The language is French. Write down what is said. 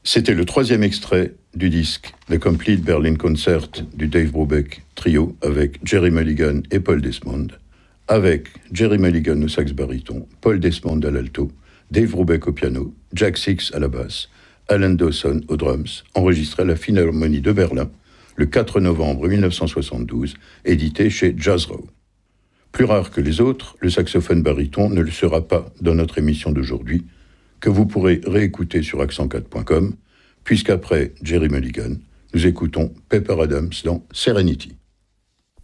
C'était le 3e extrait du disque The Complete Berlin Concert du Dave Brubeck Trio avec Jerry Mulligan et Paul Desmond, avec Jerry Mulligan au sax baryton, Paul Desmond à l'alto, Dave Brubeck au piano, Jack Six à la basse, Alan Dawson aux drums, enregistré à la Philharmonie de Berlin le 4 novembre 1972, édité chez Jazz Row. Plus rare que les autres, le saxophone baryton ne le sera pas dans notre émission d'aujourd'hui, que vous pourrez réécouter sur accent4.com, puisqu'après Jerry Mulligan, nous écoutons Pepper Adams dans Serenity.